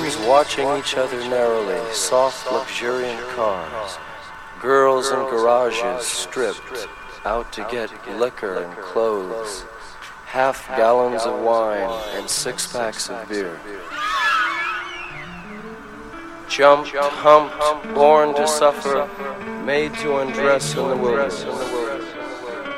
Teens watching each other narrowly, soft, luxuriant cars. Girls in garages, stripped, out to get liquor and clothes. Half gallons of wine and 6-packs of beer. Jumped, humped, born to suffer, made to undress in the wilderness.